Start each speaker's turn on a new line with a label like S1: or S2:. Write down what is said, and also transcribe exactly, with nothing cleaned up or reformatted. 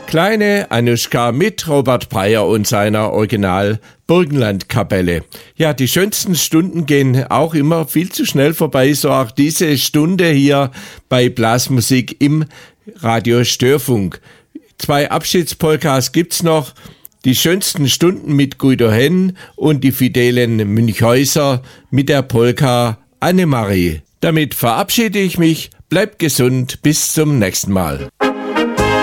S1: Kleine Anuschka mit Robert Breyer und seiner Original Burgenlandkapelle. Ja, die schönsten Stunden gehen auch immer viel zu schnell vorbei, so auch diese Stunde hier bei Blasmusik im Radio Störfunk. Zwei Abschiedspolkas gibt's noch. Die schönsten Stunden mit Guido Henn und die fidelen Münchhäuser mit der Polka Annemarie. Damit verabschiede ich mich. Bleibt gesund. Bis zum nächsten Mal.